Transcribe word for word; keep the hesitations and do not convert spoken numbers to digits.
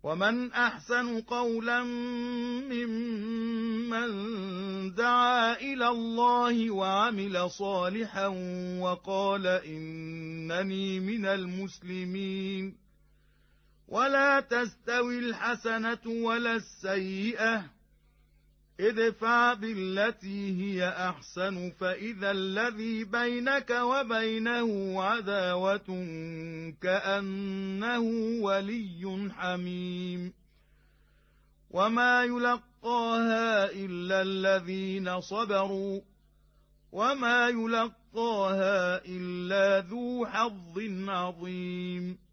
ومن أحسن قولا ممن دعا إلى الله وعمل صالحا وقال إنني من المسلمين. ولا تستوي الحسنة ولا السيئة، ادفع بالتي هي أحسن فإذا الذي بينك وبينه عداوة كأنه ولي حميم. وما يلقاها إلا الذين صبروا وما يلقاها إلا ذو حظ عظيم.